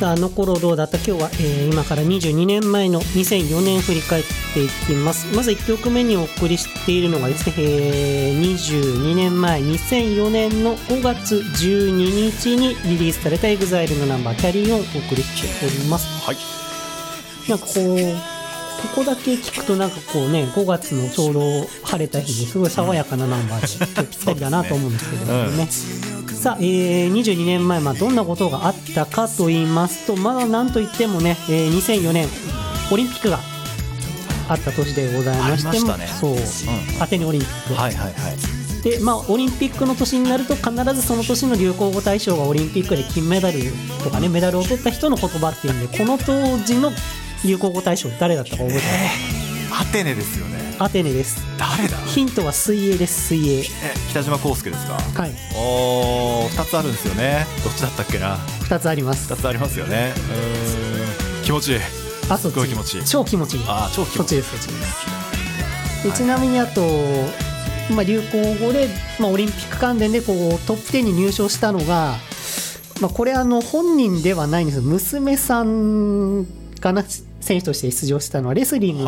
さああの頃どうだった。今日は、今から22年前の2004年振り返っていきます。まず1曲目にお送りしているのがですね、22年前2004年の5月12日にリリースされた EXILE のナンバーキャリーオンをお送りしております。 はい。 なんかここだけ聞くとなんかこうね、5月のちょうど晴れた日にすごい爽やかなナンバーでぴったりだなと思うんですけれどもね。さあ、22年前、どんなことがあったかと言いますと、なんといってもね、2004年オリンピックがあった年でございまして、 ありましたね。 そう、アテネオリンピック、 はいはいはい。 でオリンピックの年になると必ずその年の流行語大賞がオリンピックで金メダルとかね、メダルを取った人の言葉っていうんで、この当時の流行語大賞誰だったか覚えてます？ アテネですよね。 アテネです。 誰だ？ ヒントは水泳です。水泳。 北島康介ですか？ はい。 2つあるんですよね。どっちだったっけな。 2つあります。 2つありますよね。気持ちいい。すごい気持ちいい。 超気持ちいい。 超気持ちいい。 そっちです。でちなみにあと、流行語で、オリンピック関連でこうトップ10に入賞したのが、これ本人ではないんですけど、娘さんかな、選手として出場したのはレスリング